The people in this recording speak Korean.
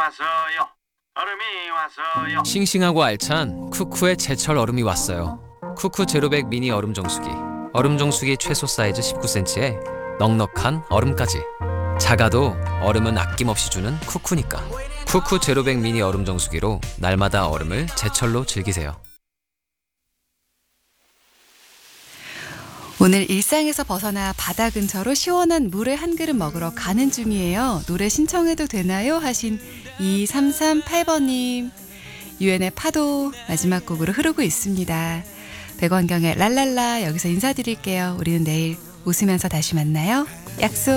왔어요. 얼음이 왔어요. 싱싱하고 알찬 쿠쿠의 제철 얼음이 왔어요. 쿠쿠 제로백 미니 얼음 정수기. 얼음 정수기 최소 사이즈 19cm에 넉넉한 얼음까지. 작아도 얼음은 아낌없이 주는 쿠쿠니까. 쿠쿠 제로백 미니 얼음 정수기로 날마다 얼음을 제철로 즐기세요. 오늘 일상에서 벗어나 바다 근처로 시원한 물에 한 그릇 먹으러 가는 중이에요. 노래 신청해도 되나요? 하신 2338번님. 유엔의 파도 마지막 곡으로 흐르고 있습니다. 백원경의 랄랄라 여기서 인사드릴게요. 우리는 내일 웃으면서 다시 만나요. 약속.